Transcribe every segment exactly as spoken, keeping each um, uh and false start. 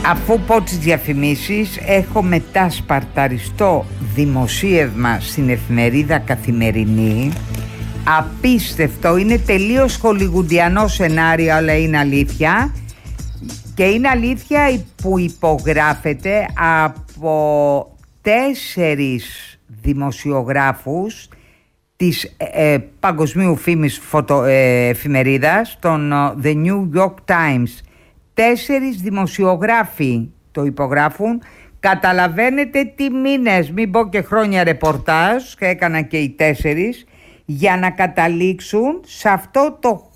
Αφού πω τις διαφημίσεις, έχω μετά σπαρταριστό δημοσίευμα στην εφημερίδα Καθημερινή. Απίστευτο, είναι τελείως χολιγουντιανό σενάριο, αλλά είναι αλήθεια. Και είναι αλήθεια που υπογράφεται από τέσσερις δημοσιογράφους της ε, παγκοσμίου φήμης φωτο, ε, εφημερίδας, των The New York Times. Τέσσερις δημοσιογράφοι το υπογράφουν. Καταλαβαίνετε τι μήνες, μην πω και χρόνια ρεπορτάζ, και έκαναν και οι τέσσερις, για να καταλήξουν σε αυτό το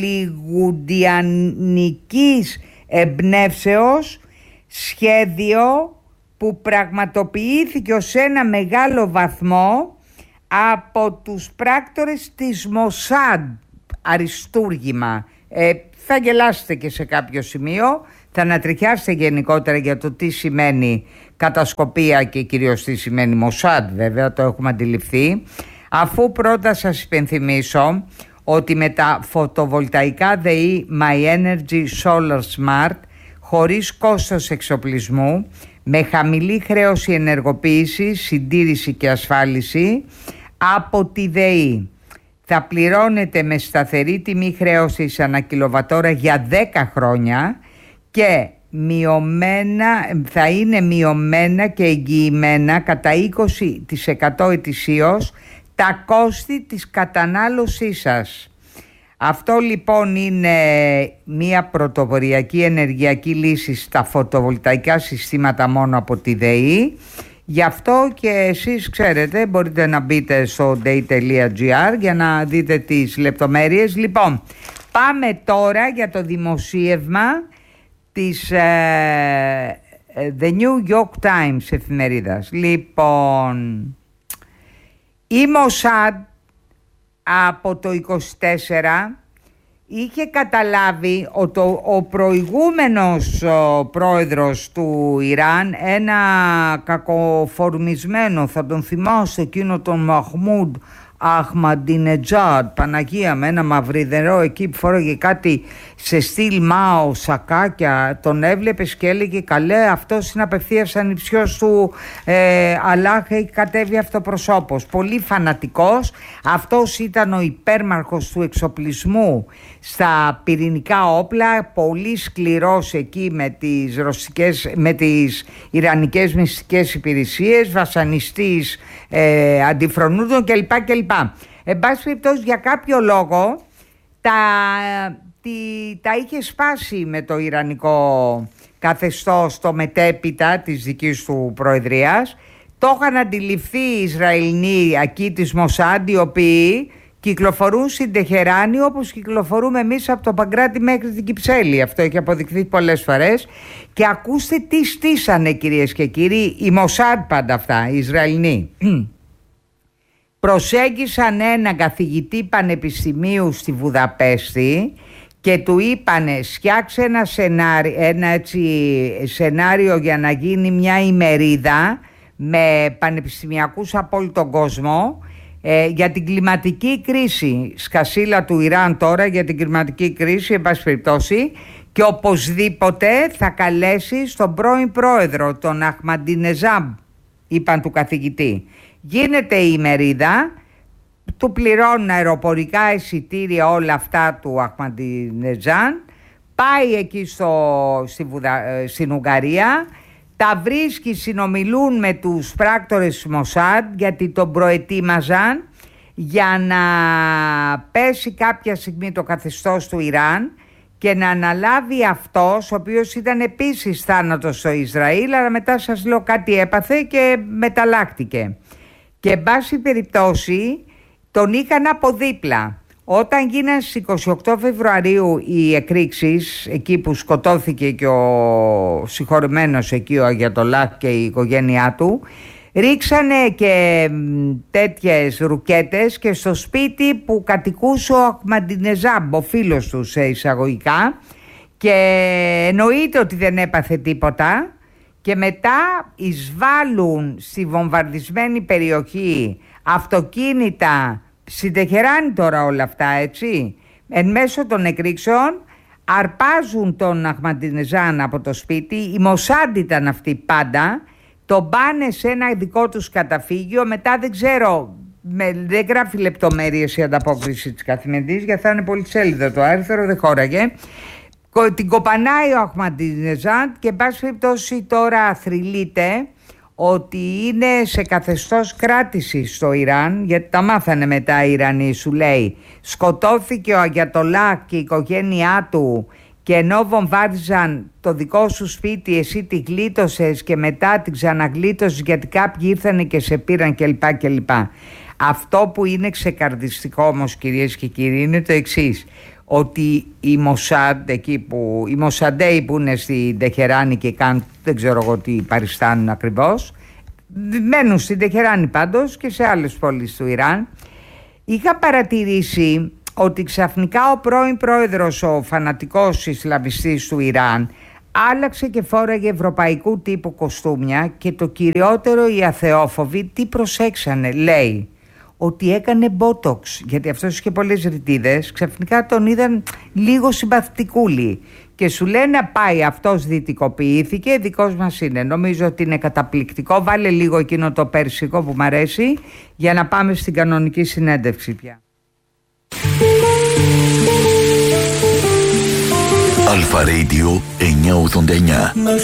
χολιγουντιανικής εμπνεύσεως σχέδιο που πραγματοποιήθηκε ως ένα μεγάλο βαθμό από τους πράκτορες της Μοσάντ. Αριστούργημα. Ε, θα γελάσετε και σε κάποιο σημείο, θα ανατριχιάσετε γενικότερα για το τι σημαίνει κατασκοπία και κυρίως τι σημαίνει Μοσάντ, βέβαια το έχουμε αντιληφθεί. Αφού πρώτα σας υπενθυμίσω ότι με τα φωτοβολταϊκά ΔΕΗ My Energy Solar Smart, χωρίς κόστος εξοπλισμού, με χαμηλή χρέωση ενεργοποίηση, συντήρηση και ασφάλιση από τη ΔΕΗ, θα πληρώνετε με σταθερή τιμή χρέωσης ανά κιλοβατόρα για δέκα χρόνια και μειωμένα, θα είναι μειωμένα και εγγυημένα κατά είκοσι τοις εκατό ετησίως τα κόστη της κατανάλωσής σας. Αυτό λοιπόν είναι μια πρωτοποριακή ενεργειακή λύση στα φωτοβολταϊκά συστήματα μόνο από τη ΔΕΗ. Γι' αυτό και εσείς ξέρετε, μπορείτε να μπείτε στο day.gr για να δείτε τις λεπτομέρειες. Λοιπόν, πάμε τώρα για το δημοσίευμα της ε, The New York Times εφημερίδας. Λοιπόν, η Mossad από το είκοσι τέσσερα είχε καταλάβει ότι ο, ο προηγούμενος ο πρόεδρος του Ιράν, ένα κακοφορμισμένο, θα τον θυμάστε, εκείνο τον Μαχμούντ Αχμαντινετζάντ, Παναγία, με ένα μαυριδερό εκεί που φόρεγε κάτι σε στυλ Μάο, σακάκια, τον έβλεπες και έλεγε καλέ, αυτός είναι απευθείας ανιψιός του ε, Αλλάχ, έχει κατέβει αυτοπροσώπος, πολύ φανατικός. Αυτός ήταν ο υπέρμαρχος του εξοπλισμού στα πυρηνικά όπλα, πολύ σκληρός εκεί με τις, ρωσικές, με τις ιρανικές μυστικές υπηρεσίες, βασανιστής ε, αντιφρονούντων κλπ. κλπ. Εν πάση περιπτώσει, για κάποιο λόγο τα, τη, τα είχε σπάσει με το ιρανικό καθεστώς το μετέπειτα της δικής του προεδρίας. Το είχαν αντιληφθεί οι Ισραηλοί ακοί της Μοσάντ, οι οποίοι κυκλοφορούν στην Τεχεράνη όπως κυκλοφορούμε εμείς από το Παγκράτη μέχρι την Κυψέλη. Αυτό έχει αποδειχθεί πολλές φορές. Και ακούστε τι στήσανε, κυρίες και κύριοι, οι Μοσάντ πάντα αυτά, οι Ισραηλοί. Προσέγγισαν έναν καθηγητή πανεπιστημίου στη Βουδαπέστη και του είπανε φτιάξε ένα σενάριο, ένα έτσι, σενάριο για να γίνει μια ημερίδα με πανεπιστημιακούς από όλο τον κόσμο ε, για την κλιματική κρίση. Σκασίλα του Ιράν τώρα για την κλιματική κρίση, εν πάση περιπτώσει, και οπωσδήποτε θα καλέσει στον πρώην πρόεδρο, τον Αχμαντινεζάμπ, είπαν του καθηγητή. Γίνεται η ημερίδα, του πληρώνουν αεροπορικά εισιτήρια, όλα αυτά του Αχμαντινεζάν, πάει εκεί στο, στη Βουδα, στην Ουγγαρία, τα βρίσκει, συνομιλούν με τους πράκτορες Μοσάντ γιατί τον προετοίμαζαν για να πέσει κάποια στιγμή το καθεστώς του Ιράν και να αναλάβει αυτός, ο οποίος ήταν επίσης θάνατος στο Ισραήλ, αλλά μετά σας λέω κάτι έπαθε και μεταλλάχτηκε. Και εν πάση περιπτώσει τον είχαν από δίπλα. Όταν γίνανε στις είκοσι οκτώ Φεβρουαρίου οι εκρήξεις, εκεί που σκοτώθηκε και ο συγχωρημένος εκεί ο Αγιατολάχ και η οικογένειά του, ρίξανε και τέτοιες ρουκέτες και στο σπίτι που κατοικούσε ο Αχμαντινεζάμπ, ο φίλος του σε εισαγωγικά, και εννοείται ότι δεν έπαθε τίποτα. Και μετά εισβάλλουν στη βομβαρδισμένη περιοχή αυτοκίνητα, στην Τεχεράνη τώρα όλα αυτά, έτσι, εν μέσω των εκρήξεων, αρπάζουν τον Αχμαντινεζάν από το σπίτι, η Μοσάντ ήταν αυτή πάντα, τον πάνε σε ένα δικό τους καταφύγιο, μετά δεν ξέρω, με, δεν γράφει λεπτομέρειες η ανταπόκριση της Καθημερινής, γιατί θα είναι πολυσέλιδο το άρθρο, δεν χώραγε. Την κοπανάει ο Αχμαντινεζάν και εν πάση περιπτώσει τώρα θρυλείται ότι είναι σε καθεστώς κράτησης στο Ιράν, γιατί τα μάθανε μετά οι Ιρανοί, σου λέει. Σκοτώθηκε ο Αγιατολά και η οικογένειά του και ενώ βομβάριζαν το δικό σου σπίτι, εσύ τη γλίτωσες και μετά την ξαναγλίτωσες γιατί κάποιοι ήρθανε και σε πήραν κλπ. κλπ. Αυτό που είναι ξεκαρδιστικό όμως, κυρίες και κύριοι, είναι το εξής. Ότι οι Μοσάντ, εκεί που, οι Μοσαντέοι που είναι στην Τεχεράνη και κάνουν, δεν ξέρω εγώ τι παριστάνουν ακριβώς, μένουν στην Τεχεράνη πάντως και σε άλλες πόλεις του Ιράν. Είχα παρατηρήσει ότι ξαφνικά ο πρώην πρόεδρος, ο φανατικός Ισλαμιστής του Ιράν, άλλαξε και φόραγε ευρωπαϊκού τύπου κοστούμια και το κυριότερο, οι αθεόφοβοι τι προσέξανε, λέει, ότι έκανε μπότοξ, γιατί αυτός είχε πολλές ρητίδες, ξαφνικά τον είδαν λίγο συμπαθητικούλη και σου λένε πάει, αυτός δυτικοποιήθηκε, δικός μας είναι. Νομίζω ότι είναι καταπληκτικό, βάλε λίγο εκείνο το περσικό που μ' αρέσει για να πάμε στην κανονική συνέντευξη πια. Αλφα Radio εννιακόσια ογδόντα εννιά.